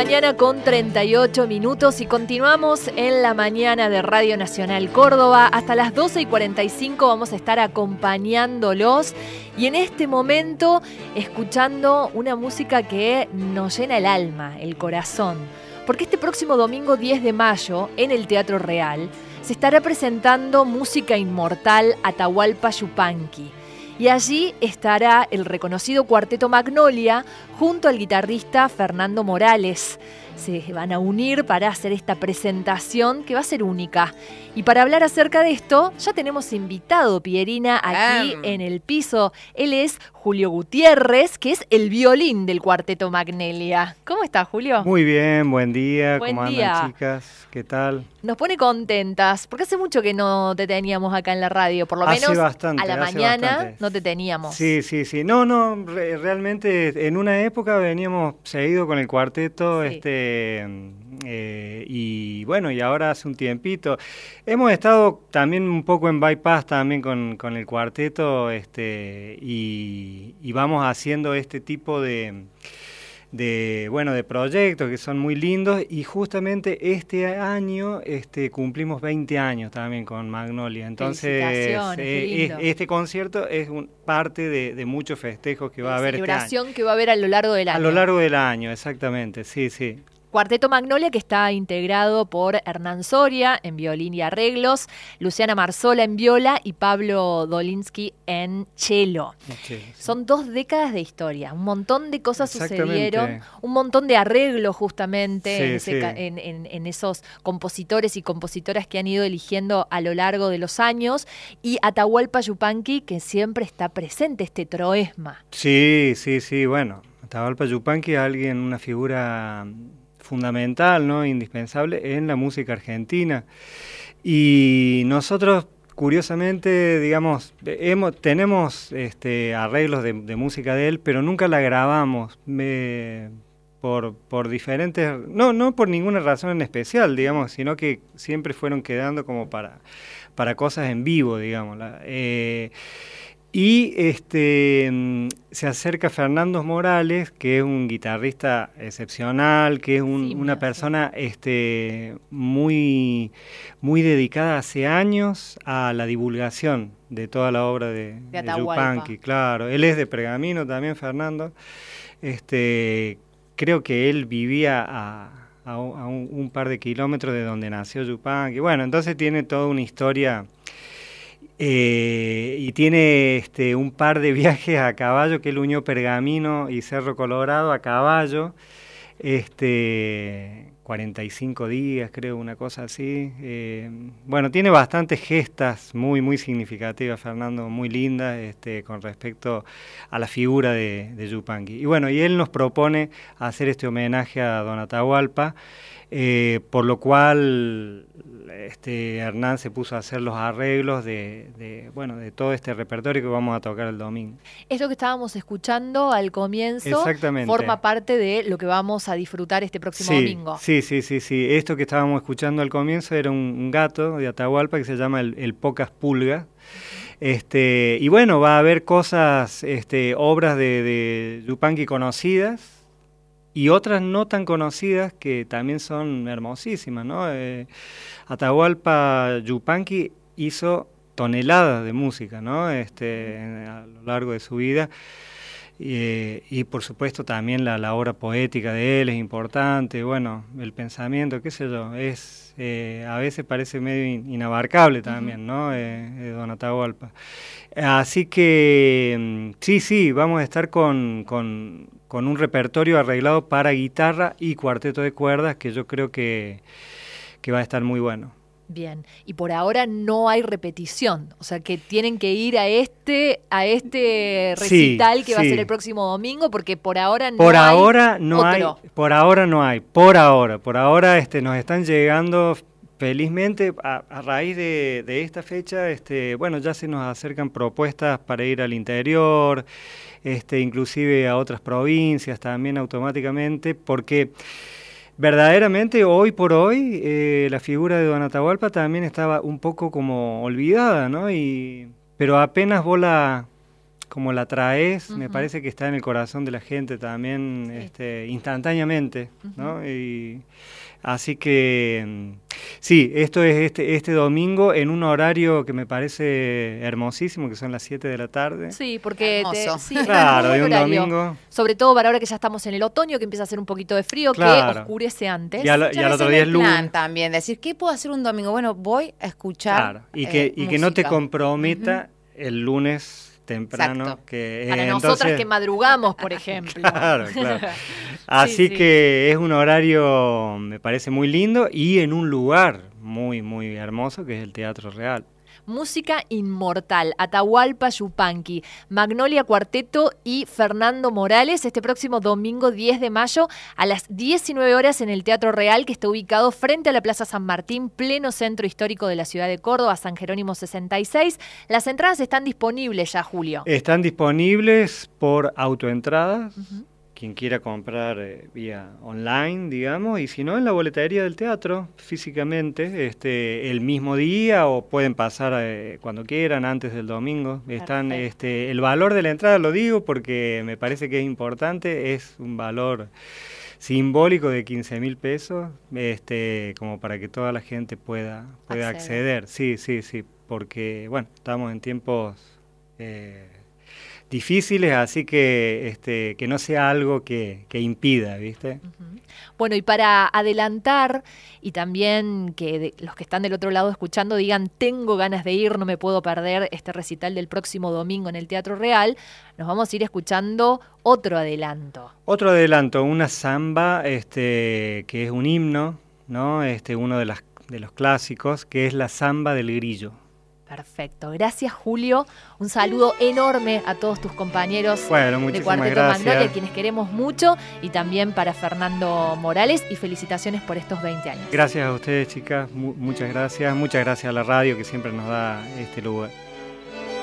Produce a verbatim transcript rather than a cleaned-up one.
mañana con treinta y ocho minutos y continuamos en la mañana de Radio Nacional Córdoba. Hasta las doce y cuarenta y cinco vamos a estar acompañándolos y en este momento escuchando una música que nos llena el alma, el corazón. Porque este próximo domingo diez de mayo en el Teatro Real se estará presentando Música Inmortal Atahualpa Yupanqui. Y allí estará el reconocido Cuarteto Magnolia junto al guitarrista Fernando Morales. Se van a unir para hacer esta presentación que va a ser única. Y para hablar acerca de esto, ya tenemos invitado, Pierina, aquí um. en el piso. Él es Julio Gutiérrez, que es el violín del Cuarteto Magnolia. ¿Cómo estás, Julio? Muy bien, buen día. Buen ¿Cómo día. andan, chicas? ¿Qué tal? Nos pone contentas, porque hace mucho que no te teníamos acá en la radio, por lo hace menos bastante, a la hace mañana bastante. No te teníamos. Sí, sí, sí. No, no, re realmente en una época veníamos seguido con el cuarteto, sí. este eh, y bueno, y ahora hace un tiempito. Hemos estado también un poco en bypass también con, con el cuarteto, este, y, y vamos haciendo este tipo de... de bueno de proyectos que son muy lindos y justamente este año este cumplimos veinte años también con Magnolia, entonces eh, es, este concierto es un, parte de, de muchos festejos que va a haber celebración este año. Que va a haber a lo largo del año. A lo largo del año, exactamente, sí, sí. Cuarteto Magnolia, que está integrado por Hernán Soria en violín y arreglos, Luciana Marzola en viola y Pablo Dolinsky en cello. Sí, sí. Son dos décadas de historia, un montón de cosas sucedieron, un montón de arreglos justamente sí, en, ese, sí. en, en, en esos compositores y compositoras que han ido eligiendo a lo largo de los años, y Atahualpa Yupanqui, que siempre está presente, este troesma. Sí, sí, sí, bueno, Atahualpa Yupanqui, alguien, una figura fundamental, ¿no? Indispensable en la música argentina. Y nosotros, curiosamente, digamos, hemos, tenemos este, arreglos de, de música de él, pero nunca la grabamos eh, por, por diferentes... No, no por ninguna razón en especial, digamos, sino que siempre fueron quedando como para, para cosas en vivo, digamos. Eh, Y este, se acerca Fernando Morales, que es un guitarrista excepcional, que es un, sí, una persona este, muy, muy dedicada hace años a la divulgación de toda la obra de, de, de Yupanqui. Claro, él es de Pergamino también, Fernando. Este, creo que él vivía a, a, a un, un par de kilómetros de donde nació Yupanqui. Bueno, entonces tiene toda una historia... Eh, y tiene este, un par de viajes a caballo, que él unió Pergamino y Cerro Colorado a caballo, este, cuarenta y cinco días, creo, una cosa así. Eh, bueno, tiene bastantes gestas muy, muy significativas, Fernando, muy lindas este, con respecto a la figura de, de Yupanqui. Y bueno, y él nos propone hacer este homenaje a Don Atahualpa, Eh, por lo cual este, Hernán se puso a hacer los arreglos de, de, bueno, de todo este repertorio que vamos a tocar el domingo. Esto que estábamos escuchando al comienzo forma parte de lo que vamos a disfrutar este próximo sí, domingo. Sí, sí, sí, sí. Esto que estábamos escuchando al comienzo era un, un gato de Atahualpa que se llama el, el Pocas Pulgas. Este, y bueno, va a haber cosas, este, obras de, de Yupanqui conocidas, y otras no tan conocidas que también son hermosísimas, ¿no? Eh, Atahualpa Yupanqui hizo toneladas de música, ¿no? Este, a lo largo de su vida. Y, y por supuesto también la, la obra poética de él es importante, bueno, el pensamiento, qué sé yo, es eh, a veces parece medio in, inabarcable también, ¿no? Eh, eh, Don Atahualpa. Así que sí, sí, vamos a estar con... con con un repertorio arreglado para guitarra y cuarteto de cuerdas, que yo creo que, que va a estar muy bueno. Bien, y por ahora no hay repetición, o sea que tienen que ir a este a este recital sí, que va sí. a ser el próximo domingo, porque por ahora no por hay ahora no otro. hay, por ahora no hay, por ahora, por ahora este, nos están llegando felizmente a, a raíz de, de esta fecha, este, bueno, ya se nos acercan propuestas para ir al interior, este, inclusive a otras provincias también automáticamente, porque verdaderamente hoy por hoy eh, la figura de Don Atahualpa también estaba un poco como olvidada, ¿no? Y, pero apenas vos la, como la traes, Uh-huh. me parece que está en el corazón de la gente también, sí. este, instantáneamente, uh-huh. ¿no? Y así que sí, esto es este, este domingo en un horario que me parece hermosísimo, que son las siete de la tarde. Sí, porque te, sí, claro, es de un horario. domingo. Sobre todo para ahora que ya estamos en el otoño, que empieza a hacer un poquito de frío, claro. que oscurece antes. Y al, y al otro día es lunes. También decir, ¿qué puedo hacer un domingo? Bueno, voy a escuchar. Claro, y que, eh, y que no te comprometa uh-huh. el lunes temprano. Exacto. Que, para eh, nosotras entonces... que madrugamos, por ejemplo. Claro, claro. Así sí, sí. que es un horario, me parece muy lindo y en un lugar muy, muy hermoso que es el Teatro Real. Música inmortal, Atahualpa Yupanqui, Magnolia Cuarteto y Fernando Morales, este próximo domingo diez de mayo a las diecinueve horas en el Teatro Real, que está ubicado frente a la Plaza San Martín, pleno centro histórico de la ciudad de Córdoba, San Jerónimo sesenta y seis. Las entradas están disponibles ya, Julio. Están disponibles por autoentradas. Uh-huh. Quien quiera comprar eh, vía online, digamos, y si no, en la boletería del teatro, físicamente, este, el mismo día, o pueden pasar eh, cuando quieran, antes del domingo. Están, este, el valor de la entrada, lo digo porque me parece que es importante, es un valor simbólico de quince mil pesos, este, como para que toda la gente pueda, pueda acceder. acceder. Sí, sí, sí, porque, bueno, estamos en tiempos... Eh, difíciles, así que este que no sea algo que, que impida, ¿viste? Uh-huh. Bueno, y para adelantar, y también que de, los que están del otro lado escuchando digan, tengo ganas de ir, no me puedo perder este recital del próximo domingo en el Teatro Real, nos vamos a ir escuchando otro adelanto. Otro adelanto, una samba, este, que es un himno, ¿no? Este, uno de, las, de los clásicos, que es la samba del grillo. Perfecto, gracias Julio, un saludo enorme a todos tus compañeros bueno, de Cuarteto Magnolia, quienes queremos mucho, y también para Fernando Morales, y felicitaciones por estos veinte años. Gracias a ustedes, chicas, M- muchas gracias, muchas gracias a la radio que siempre nos da este lugar.